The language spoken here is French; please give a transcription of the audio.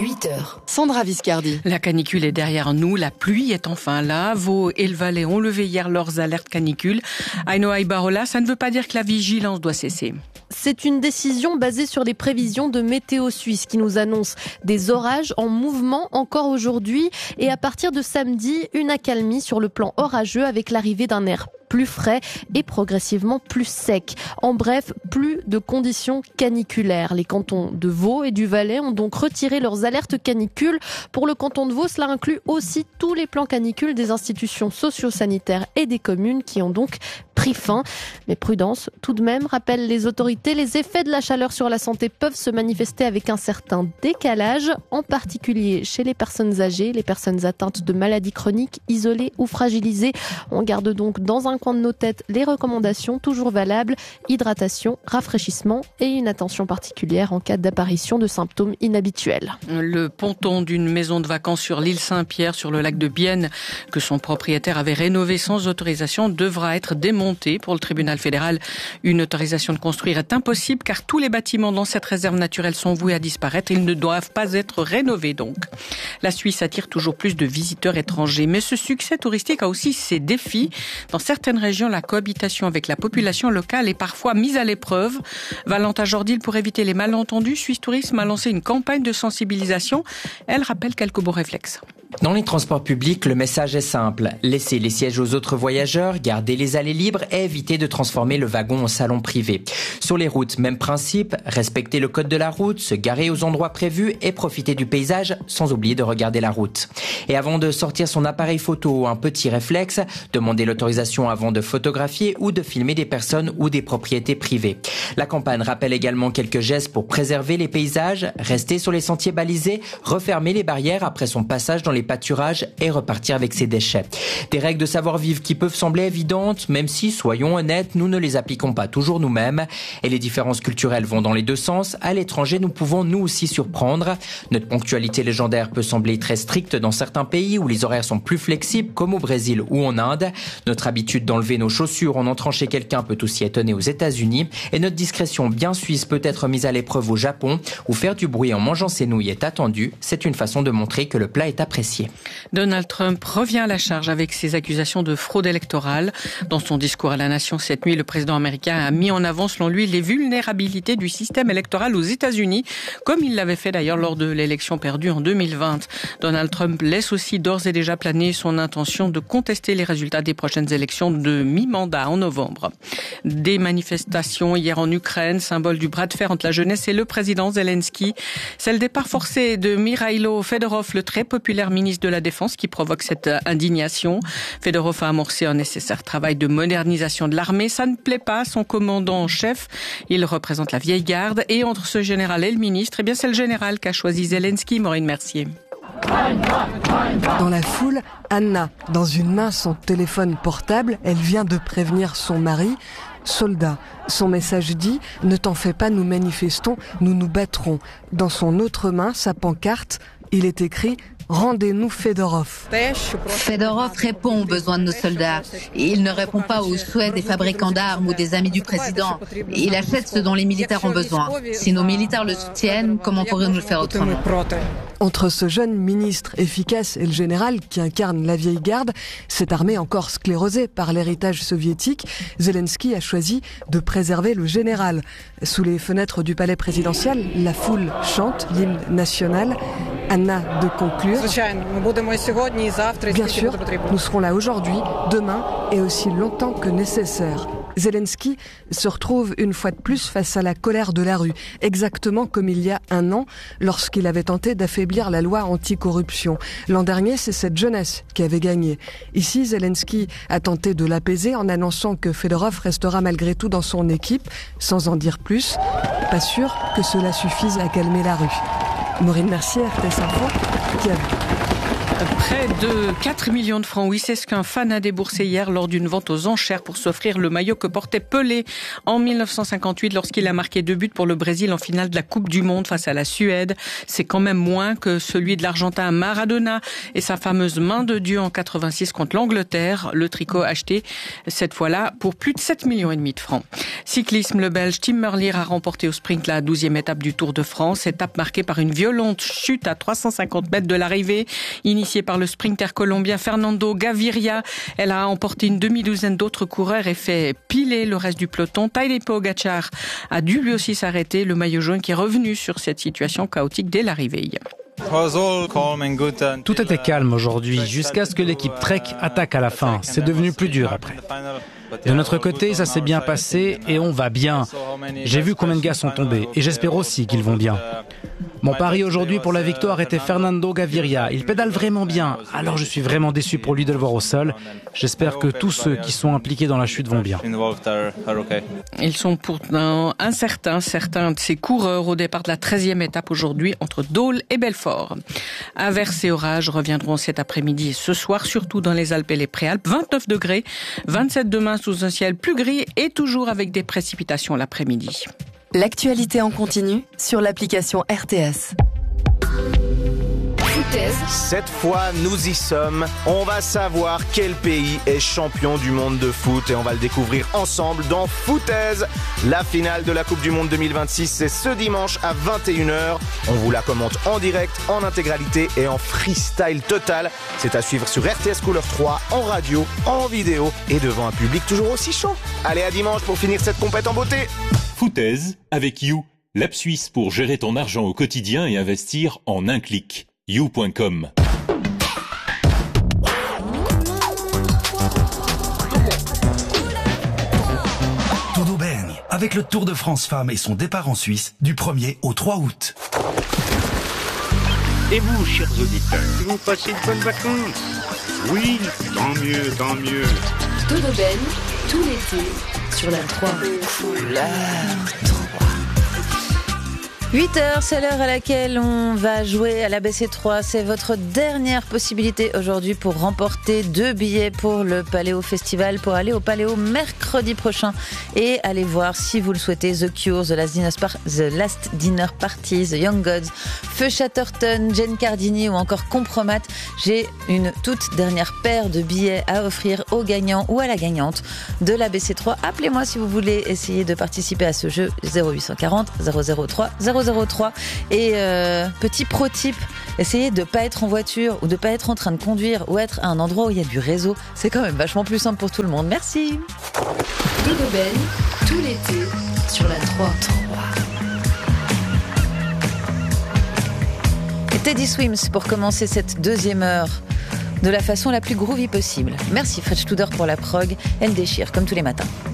8h. Sandra Viscardi. La canicule est derrière nous, la pluie est enfin là. Vaud et le Valais ont levé hier leurs alertes canicule. Ainoa Ibarola, ça ne veut pas dire que la vigilance doit cesser. C'est une décision basée sur les prévisions de Météo Suisse qui nous annonce des orages en mouvement encore aujourd'hui et à partir de samedi, une accalmie sur le plan orageux avec l'arrivée d'un air plus frais et progressivement plus sec. En bref, plus de conditions caniculaires. Les cantons de Vaud et du Valais ont donc retiré leurs alertes canicules. Pour le canton de Vaud, cela inclut aussi tous les plans canicules des institutions socio-sanitaires et des communes qui ont donc pris fin. Mais prudence, tout de même, rappellent les autorités, les effets de la chaleur sur la santé peuvent se manifester avec un certain décalage, en particulier chez les personnes âgées, les personnes atteintes de maladies chroniques, isolées ou fragilisées. On garde donc dans un coin de nos têtes les recommandations toujours valables, hydratation, rafraîchissement et une attention particulière en cas d'apparition de symptômes inhabituels. Le ponton d'une maison de vacances sur l'île Saint-Pierre, sur le lac de Bienne, que son propriétaire avait rénové sans autorisation, devra être démonté. Pour le tribunal fédéral, une autorisation de construire est impossible car tous les bâtiments dans cette réserve naturelle sont voués à disparaître. Ils ne doivent pas être rénovés donc. La Suisse attire toujours plus de visiteurs étrangers, mais ce succès touristique a aussi ses défis. Dans certaines régions, la cohabitation avec la population locale est parfois mise à l'épreuve. Valentin Jordil, pour éviter les malentendus, Suisse Tourisme a lancé une campagne de sensibilisation. Elle rappelle quelques bons réflexes. Dans les transports publics, le message est simple. Laissez les sièges aux autres voyageurs, gardez les allées libres et évitez de transformer le wagon en salon privé. Sur les routes, même principe, respectez le code de la route, se garer aux endroits prévus et profiter du paysage sans oublier de regarder la route. Et avant de sortir son appareil photo, un petit réflexe, demandez l'autorisation avant de photographier ou de filmer des personnes ou des propriétés privées. La campagne rappelle également quelques gestes pour préserver les paysages, rester sur les sentiers balisés, refermer les barrières après son passage dans les pâturages et repartir avec ses déchets. Des règles de savoir-vivre qui peuvent sembler évidentes, même si, soyons honnêtes, nous ne les appliquons pas toujours nous-mêmes. Et les différences culturelles vont dans les deux sens. À l'étranger, nous pouvons nous aussi surprendre. Notre ponctualité légendaire peut sembler très stricte dans certains pays où les horaires sont plus flexibles, comme au Brésil ou en Inde. Notre habitude d'enlever nos chaussures en entrant chez quelqu'un peut aussi étonner aux États-Unis. Et notre discrétion bien suisse peut être mise à l'épreuve au Japon, où faire du bruit en mangeant ses nouilles est attendu. C'est une façon de montrer que le plat est apprécié. Donald Trump revient à la charge avec ses accusations de fraude électorale. Dans son discours à la nation cette nuit, le président américain a mis en avant, selon lui, les vulnérabilités du système électoral aux États-Unis, comme il l'avait fait d'ailleurs lors de l'élection perdue en 2020. Donald Trump laisse aussi d'ores et déjà planer son intention de contester les résultats des prochaines élections de mi-mandat en novembre. Des manifestations hier en Ukraine, symbole du bras de fer entre la jeunesse et le président Zelensky. C'est le départ forcé de Mikhailo Fedorov, le très populaire ministre de la Défense, qui provoque cette indignation. Fedorov a amorcé un nécessaire travail de modernisation de l'armée. Ça ne plaît pas à son commandant en chef. Il représente la vieille garde. Et entre ce général et le ministre, eh bien c'est le général qu'a choisi Zelensky, Maureen Mercier. Dans la foule, Anna, dans une main son téléphone portable, elle vient de prévenir son mari. Soldat. Son message dit « Ne t'en fais pas, nous manifestons, nous nous battrons ». Dans son autre main, sa pancarte, il est écrit « Rendez-nous Fedorov ». Fedorov répond aux besoins de nos soldats. Il ne répond pas aux souhaits des fabricants d'armes ou des amis du président. Il achète ce dont les militaires ont besoin. Si nos militaires le soutiennent, comment pourrions-nous le faire autrement ? Entre ce jeune ministre efficace et le général qui incarne la vieille garde, cette armée encore sclérosée par l'héritage soviétique, Zelensky a choisi de préserver le général. Sous les fenêtres du palais présidentiel, la foule chante l'hymne national. Anna de conclure. Bien sûr, nous serons là aujourd'hui, demain et aussi longtemps que nécessaire. Zelensky se retrouve une fois de plus face à la colère de la rue, exactement comme il y a un an, lorsqu'il avait tenté d'affaiblir la loi anticorruption. L'an dernier, c'est cette jeunesse qui avait gagné. Ici, Zelensky a tenté de l'apaiser en annonçant que Fedorov restera malgré tout dans son équipe, sans en dire plus. Pas sûr que cela suffise à calmer la rue. Maureen Mercier, RTS Info, Kiev. Près de 4 millions de francs, oui, c'est ce qu'un fan a déboursé hier lors d'une vente aux enchères pour s'offrir le maillot que portait Pelé en 1958 lorsqu'il a marqué 2 buts pour le Brésil en finale de la Coupe du Monde face à la Suède. C'est quand même moins que celui de l'Argentin Maradona et sa fameuse main de Dieu en 86 contre l'Angleterre. Le tricot acheté cette fois-là pour plus de 7,5 millions de francs. Cyclisme, le Belge Tim Merlier a remporté au sprint la 12e étape du Tour de France. Étape marquée par une violente chute à 350 mètres de l'arrivée. Initiée par le sprinter colombien Fernando Gaviria, elle a emporté une demi-douzaine d'autres coureurs et fait piler le reste du peloton. Tadej Pogačar a dû lui aussi s'arrêter, le maillot jaune qui est revenu sur cette situation chaotique dès l'arrivée. Tout était calme aujourd'hui, jusqu'à ce que l'équipe Trek attaque à la fin. C'est devenu plus dur après. De notre côté, ça s'est bien passé et on va bien. J'ai vu combien de gars sont tombés et j'espère aussi qu'ils vont bien. Mon pari aujourd'hui pour la victoire était Fernando Gaviria. Il pédale vraiment bien, alors je suis vraiment déçu pour lui de le voir au sol. J'espère que tous ceux qui sont impliqués dans la chute vont bien. Ils sont pourtant incertains, certains de ces coureurs au départ de la 13e étape aujourd'hui entre Dole et Belfort. Averses et orages reviendront cet après-midi et ce soir, surtout dans les Alpes et les Préalpes. 29 degrés, 27 demain sous un ciel plus gris et toujours avec des précipitations l'après-midi. L'actualité en continu sur l'application RTS. Cette fois, nous y sommes. On va savoir quel pays est champion du monde de foot et on va le découvrir ensemble dans Foutaise. La finale de la Coupe du Monde 2026, c'est ce dimanche à 21h. On vous la commente en direct, en intégralité et en freestyle total. C'est à suivre sur RTS Couleur 3, en radio, en vidéo et devant un public toujours aussi chaud. Allez, à dimanche pour finir cette compète en beauté. Foutaise avec You, l'app suisse pour gérer ton argent au quotidien et investir en un clic. You.com. Todo bene, avec le Tour de France Femmes et son départ en Suisse du 1er au 3 août. Et vous, chers auditeurs, vous passez de bonnes vacances? Oui, tant mieux, tant mieux. Todo bene, tout l'été, sur la 3. La 3. 8h, c'est l'heure à laquelle on va jouer à la BC3. C'est votre dernière possibilité aujourd'hui pour remporter 2 billets pour le Paléo Festival, pour aller au Paléo mercredi prochain et aller voir, si vous le souhaitez, The Cure, The Last Dinner Party, The Young Gods, Feu Chatterton, Jane Cardini ou encore Compromat. J'ai une toute dernière paire de billets à offrir aux gagnants ou à la gagnante de la BC3. Appelez-moi si vous voulez essayer de participer à ce jeu. 0840 003 003. Et petit pro tip, essayez de pas être en voiture ou de pas être en train de conduire ou être à un endroit où il y a du réseau. C'est quand même vachement plus simple pour tout le monde. Merci. Todo bene, tout l'été, sur la 3. Et Teddy Swims pour commencer cette deuxième heure de la façon la plus groovy possible. Merci Fred Studer pour la prog. Elle déchire comme tous les matins.